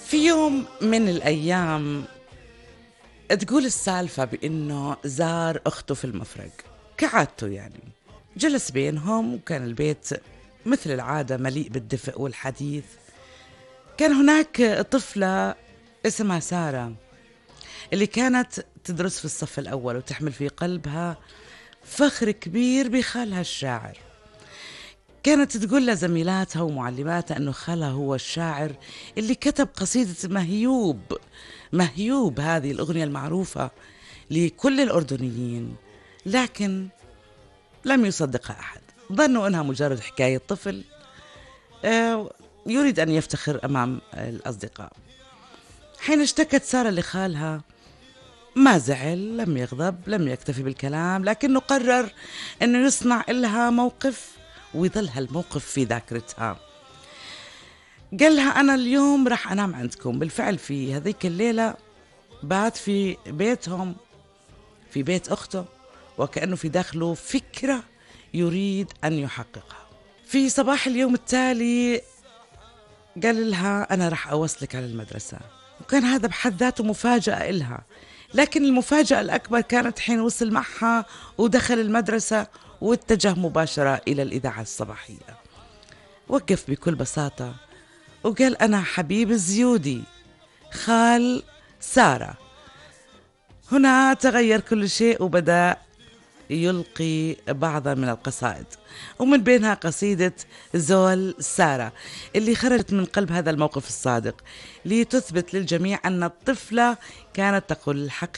في يوم من الأيام تقول السالفة بأنه زار أخته في المفرق كعادته يعني. جلس بينهم وكان البيت مثل العادة مليء بالدفء والحديث. كان هناك طفلة اسمها سارة اللي كانت تدرس في الصف الأول وتحمل في قلبها فخر كبير بخالها الشاعر. كانت تقول لزميلاتها ومعلماتها أنه خالها هو الشاعر اللي كتب قصيدة مهيوب. مهيوب هذه الأغنية المعروفة لكل الأردنيين، لكن لم يصدقها أحد. ظنوا أنها مجرد حكاية طفل يريد أن يفتخر أمام الأصدقاء. حين اشتكت سارة لخالها ما زعل، لم يغضب، لم يكتفي بالكلام، لكنه قرر أنه يصنع لها موقف ويظل هالموقف في ذاكرتها. قال لها أنا اليوم راح أنام عندكم. بالفعل في هذيك الليلة بات في بيتهم، في بيت أخته، وكأنه في داخله فكرة يريد أن يحققها. في صباح اليوم التالي قال لها أنا راح أوصلك على المدرسة، وكان هذا بحد ذاته مفاجأة إلها. لكن المفاجأة الأكبر كانت حين وصل معها ودخل المدرسة واتجه مباشرة إلى الإذاعة الصباحية. وقف بكل بساطة وقال أنا حبيب الزيودي خال سارة. هنا تغير كل شيء وبدأ يلقي بعضا من القصائد، ومن بينها قصيدة زول سارة اللي خرجت من قلب هذا الموقف الصادق لتثبت للجميع أن الطفلة كانت تقول الحق